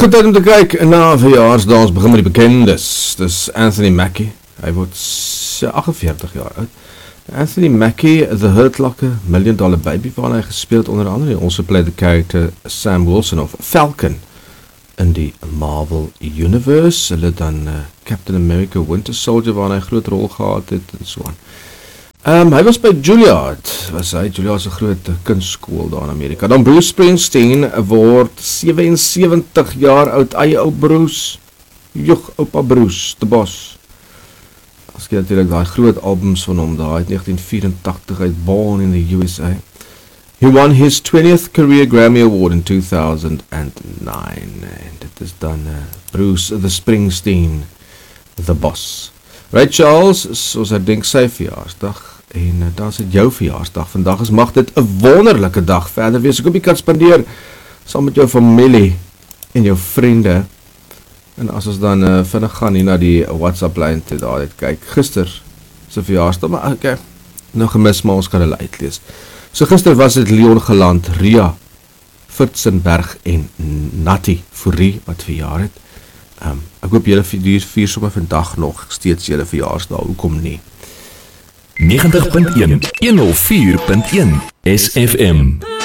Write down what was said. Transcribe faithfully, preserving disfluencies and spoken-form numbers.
Goed tyd om te kyk na verjaarsdae. Ons begin met die bekendes. Dis Anthony Mackie. Hy word aggenveertig jaar oud. Anthony Mackie, The Hurt Locker, Million Dollar Baby, waarna hy gespeeld onder andere. Hy also played the character Sam Wilson of Falcon in die Marvel Universe. Hulle dan uh, Captain America Winter Soldier, waarna hy groot rol gehad het en so aan. Um, hy was by Juilliard, was hy, Juilliard is 'n groot kunstskool daar in Amerika. Dan Bruce Springsteen word sewensewentig jaar oud, eie ou Bruce, joch, opa Bruce, de Bos. As jy natuurlijk die groot albums van hom daar, uit negentien vierentachtig, uit Born in the U S A. He won his twentieth Career Grammy Award in two thousand nine, en dit is dan uh, Bruce the Springsteen, the Boss. Ray Charles, soos hy denk sy verjaarsdag, en uh, dan is het jou verjaarsdag. Vandag is mag dit 'n wonderlike dag verder wees. Ek hoop jy kan spandeer saam met jou familie en jou vriende. En as ons dan uh, vinnig gaan hier na die WhatsApp-lyn toe daar het kyk. Gister se verjaarsdag, maar okay, nou gemis, maar ons kan hulle uitlees. So gister was dit Leon Geland, Ria Fritzenberg en Natty Fourie wat verjaar het. Um, ek hoop julle vier, vier sommer vandag nog steeds julle verjaarsdag, hoekom nie? negentig punt een, honderd vier punt een S F M